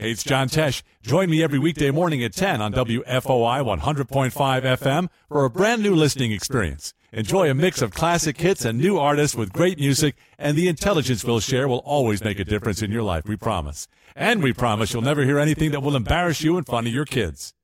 Hey, it's John Tesh. Join me every weekday morning at 10 on WFOI 100.5 FM for a brand new listening experience. Enjoy a mix of classic hits and new artists with great music, and the intelligence we'll share will always make a difference in your life, we promise. And we promise you'll never hear anything that will embarrass you in front of your kids.